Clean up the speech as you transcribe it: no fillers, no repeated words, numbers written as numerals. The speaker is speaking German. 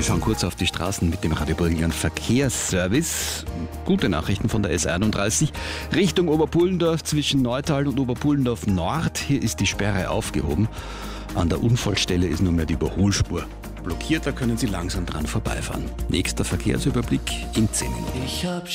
Wir schauen kurz auf die Straßen mit dem Radio Burgenland Verkehrsservice. Gute Nachrichten von der S31. Richtung Oberpullendorf zwischen Neutal und Oberpullendorf Nord. Hier ist die Sperre aufgehoben. An der Unfallstelle ist nur mehr die Überholspur blockiert. Da können Sie langsam dran vorbeifahren. Nächster Verkehrsüberblick in 10 Minuten.